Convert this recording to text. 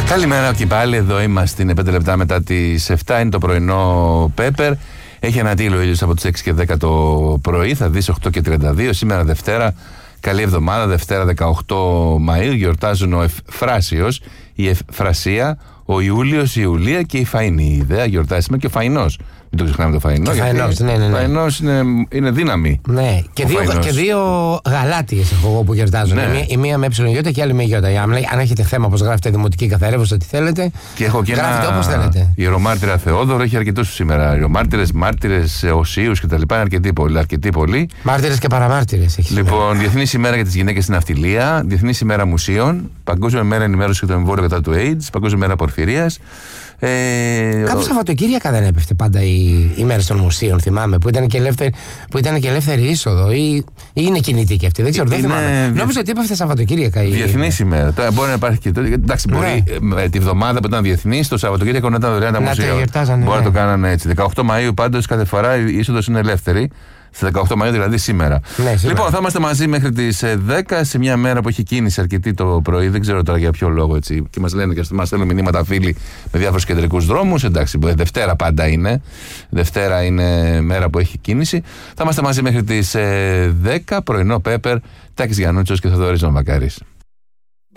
Καλημέρα και πάλι, εδώ είμαστε, είναι 5 λεπτά μετά τις 7, είναι το πρωινό Πέπερ. Έχει ανατείλει ο ήλιος από τις 6 και 10 το πρωί, θα δεις 8 και 32, σήμερα Δευτέρα, καλή εβδομάδα, Δευτέρα 18 Μαΐου, γιορτάζουν ο Ευφράσιος, η Ευφρασία, ο Ιούλιος, η Ιουλία και η Φαϊνή. Η ιδέα γιορτάζει σήμερα και ο Φαϊνός. Μην το ξεχνάμε το Φαϊνό. Ο Φαϊνός είναι δύναμη. Ναι, και δύο γαλάτιες έχω εγώ που γιορτάζουν. Ναι. Η μία με εψιλογιώτα και η άλλη με γιώτα. Αν έχετε θέμα, όπως γράφετε δημοτική καθαρεύουσα, τι θέλετε. Και έχω και γράφετε όπως θέλετε. Η ιερομάρτυρα Θεόδωρο έχει αρκετούς σήμερα. Ιερομάρτυρες, μάρτυρες, οσίους κτλ. Είναι αρκετοί πολλοί. Μάρτυρες και παραμάρτυρες έχει. Λοιπόν, Διεθνής ημέρα για τις γυναίκες στην ναυτιλία, Διεθνής ημέρα μουσείων, Παγκόσμια μέρα ενημέρωση για το εμβόλιο κατά του AIDS, Παγκόσμια μέρα πορφυρίας. Κάπου Σαββατοκύριακα δεν έπεφτε πάντα η μέρα των μουσείων, θυμάμαι, που ήταν και ελεύθερη είσοδο ή είναι κινητή και αυτή. Δεν ξέρω, δεν θυμάμαι. Νόμιζα ότι έπεφτε Σαββατοκύριακα. Διεθνής ημέρα. Τώρα μπορεί να υπάρχει και. Εντάξει, μπορεί τη βδομάδα που ήταν διεθνής, το Σαββατοκύριακο να ήταν δωρεάν τα μουσεία. Μπορεί να το κάνανε έτσι. 18 Μαΐου πάντως κάθε φορά η είσοδος είναι ελεύθερη. Στις 18 Μαΐου, δηλαδή σήμερα. Ναι, λοιπόν, θα είμαστε μαζί μέχρι τις 10 σε μια μέρα που έχει κίνηση αρκετή το πρωί. Δεν ξέρω τώρα για ποιο λόγο έτσι. Και μας λένε και μας στέλνουν μηνύματα φίλοι με διάφορους κεντρικούς δρόμους. Εντάξει, Δευτέρα πάντα είναι. Δευτέρα είναι μέρα που έχει κίνηση. Θα είμαστε μαζί μέχρι τις 10. Πρωινό Πέπερ, Τάκης Γιαννούτσος και Θοδωρής Βαμβακάρης.